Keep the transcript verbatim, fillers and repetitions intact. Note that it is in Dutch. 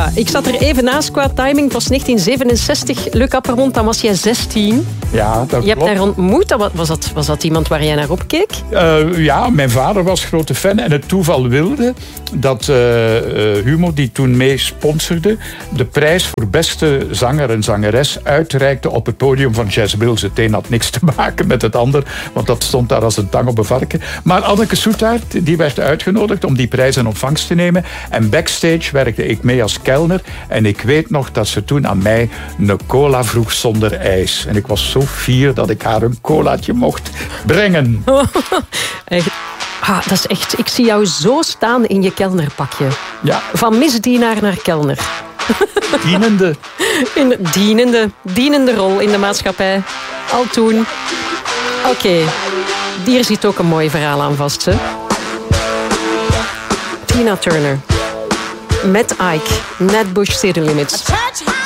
Ja, ik zat er even naast qua timing. Het was negentien zevenenzestig, Luc Appermond, dan was jij zestien. Ja, dat Je hebt klopt. haar ontmoet. Was dat, was dat iemand waar jij naar opkeek? Uh, ja, mijn vader was grote fan en het toeval wilde dat uh, uh, Humo, die toen mee sponsorde, de prijs voor beste zanger en zangeres uitreikte op het podium van Jazz Bills. Het een had niks te maken met het ander, want dat stond daar als een tang op een varken. Maar Anneke Soetaert, die werd uitgenodigd om die prijs in ontvangst te nemen. En backstage werkte ik mee als kelner. En ik weet nog dat ze toen aan mij een cola vroeg zonder ijs. En ik was zo fier dat ik haar een colaatje mocht brengen. Echt. Ah, dat is echt... Ik zie jou zo staan in je kelnerpakje. Ja. Van misdienaar naar kelner. Dienende. In de dienende, dienende rol in de maatschappij. Al toen. Oké. Okay. Hier zit ook een mooi verhaal aan vast, hè? Tina Turner. Met Ike. Nat Bush City Limits.